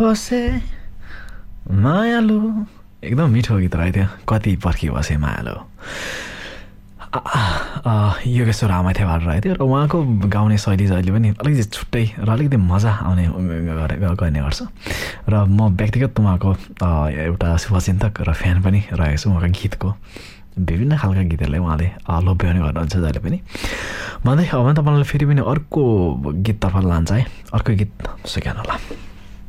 बसे मायालु एकदम मिठो गीत रह्यो त्यो कति पर्खी बसे मायालु योगेश्वर रामाथेवार रहेको थियो र उहाँको गाउने शैली जहिले पनि अलिकति छुट्टै र अलिकति मजा आउने गर्ने गर्छ र म व्यक्तिगत उहाँको एउटा शुभचिन्तक र फ्यान पनि रहेको छु उहाँको गीतको विभिन्न खालका गीतहरूलाई उहाँले लोभ्याउने गर्नुहुन्छ जहिले पनि भन्दै अब तपाईँलाई फेरि पनि अर्को गीततर्फ लान्छ है अर्को गीत सुक्याउनु होला